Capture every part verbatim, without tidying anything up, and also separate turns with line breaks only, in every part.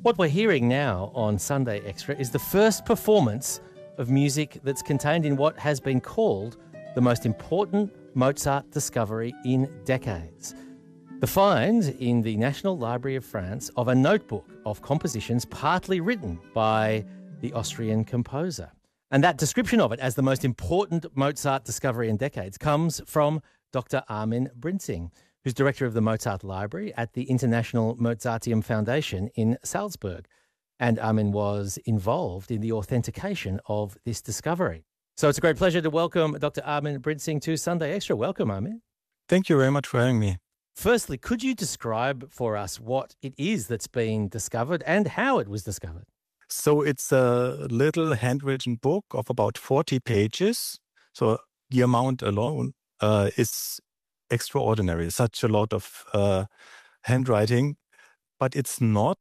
What we're hearing now on Sunday Extra is the first performance of music that's contained in what has been called the most important Mozart discovery in decades. The find in the National Library of France of a notebook of compositions partly written by the Austrian composer. And that description of it as the most important Mozart discovery in decades comes from Doctor Armin Brinzing, who's director of the Mozart Library at the International Mozarteum Foundation in Salzburg. And Armin was involved in the authentication of this discovery. So it's a great pleasure to welcome Doctor Armin Brinzing to Sunday Extra. Welcome, Armin.
Thank you very much for having me.
Firstly, could you describe for us what it is that's been discovered and how it was discovered?
So it's a little handwritten book of about forty pages. So the amount alone uh, is extraordinary, such a lot of uh, handwriting. But it's not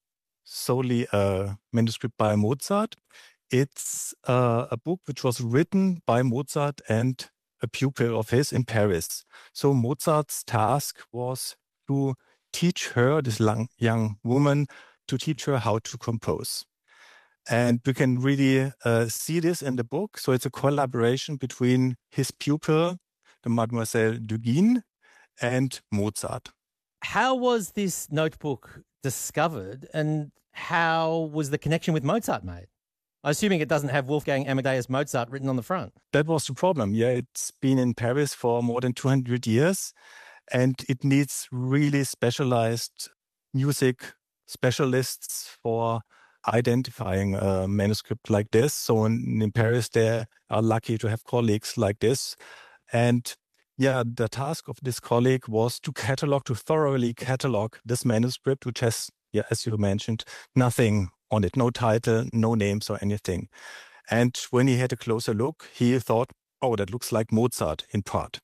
solely a manuscript by Mozart. It's uh, a book which was written by Mozart and a pupil of his in Paris. So Mozart's task was to teach her, this young woman, to teach her how to compose. And we can really uh, see this in the book. So it's a collaboration between his pupil, the Mademoiselle Dugin, and Mozart.
How was this notebook discovered and how was the connection with Mozart made? Assuming it doesn't have Wolfgang Amadeus Mozart written on the front.
That was the problem. Yeah, it's been in Paris for more than two hundred years, and it needs really specialized music specialists for identifying a manuscript like this. So in, in Paris, they are lucky to have colleagues like this. And yeah, the task of this colleague was to catalog, to thoroughly catalog this manuscript, which has, yeah, as you mentioned, nothing on it, no title, no names or anything. And when he had a closer look, he thought, oh, that looks like Mozart in part.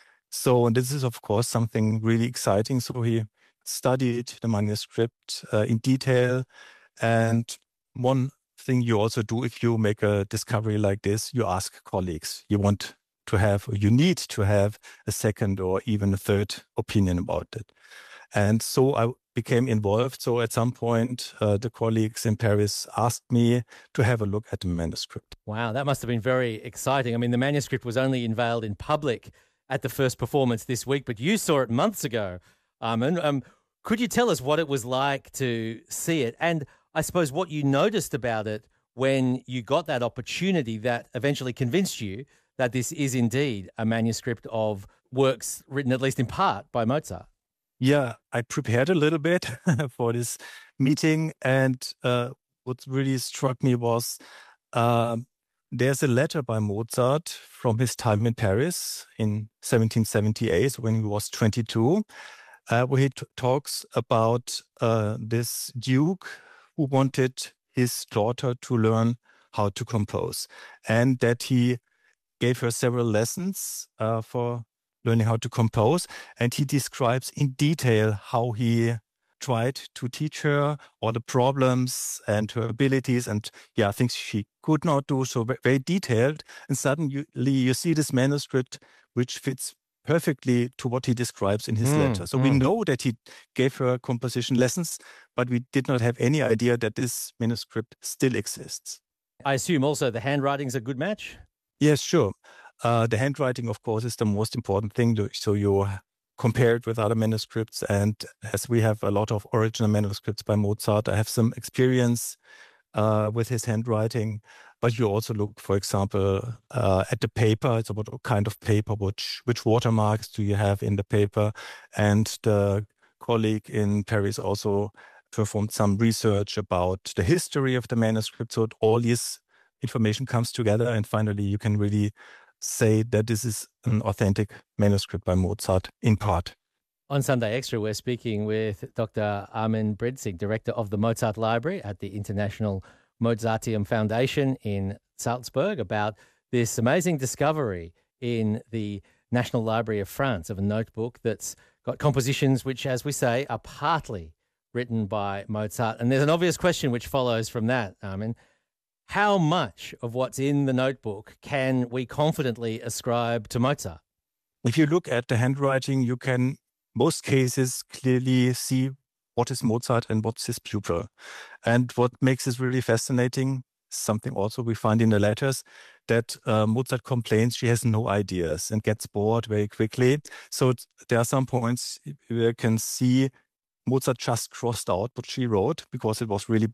So this is, of course, something really exciting. So he studied the manuscript uh, in detail. And one thing you also do if you make a discovery like this, you ask colleagues. You want to have, or you need to have a second or even a third opinion about it. And so I became involved. So at some point, uh, the colleagues in Paris asked me to have a look at the manuscript.
Wow, that must have been very exciting. I mean, the manuscript was only unveiled in public at the first performance this week, but you saw it months ago, Armin. Um, could you tell us what it was like to see it? And I suppose what you noticed about it when you got that opportunity that eventually convinced you that this is indeed a manuscript of works written at least in part by Mozart.
Yeah, I prepared a little bit for this meeting, and uh, what really struck me was uh, there's a letter by Mozart from his time in Paris in seventeen seventy-eight when he was twenty-two, uh, where he t- talks about uh, this duke who wanted his daughter to learn how to compose, and that he gave her several lessons uh, for learning how to compose. And he describes in detail how he tried to teach her all the problems and her abilities and, yeah, things she could not do. So very detailed. And suddenly you see this manuscript, which fits perfectly to what he describes in his mm, letter. So mm. we know that he gave her composition lessons, but we did not have any idea that this manuscript still exists.
I assume also the handwriting's a good match?
Yes, sure. Uh, the handwriting, of course, is the most important thing. To, so you compare it with other manuscripts. And as we have a lot of original manuscripts by Mozart, I have some experience uh, with his handwriting. But you also look, for example, uh, at the paper. It's about what kind of paper, which which watermarks do you have in the paper. And the colleague in Paris also performed some research about the history of the manuscript. So all this information comes together, and finally you can really say that this is an authentic manuscript by Mozart in part.
On Sunday Extra, we're speaking with Doctor Armin Brinzing, director of the Mozart Library at the International Mozarteum Foundation in Salzburg, about this amazing discovery in the National Library of France of a notebook that's got compositions which, as we say, are partly written by Mozart. And there's an obvious question which follows from that, Armin. How much of what's in the notebook can we confidently ascribe to Mozart?
If you look at the handwriting, you can, most cases, clearly see what is Mozart and what's his pupil. And what makes this really fascinating, something also we find in the letters, that uh, Mozart complains she has no ideas and gets bored very quickly. So there are some points where you can see Mozart just crossed out what she wrote because it was really